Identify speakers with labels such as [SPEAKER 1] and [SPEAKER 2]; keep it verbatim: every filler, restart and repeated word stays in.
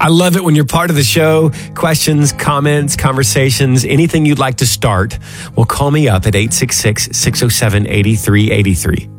[SPEAKER 1] I love it when you're part of the show. Questions, comments, conversations, anything you'd like to start, well, call me up at eight six six, six oh seven, eight three eight three.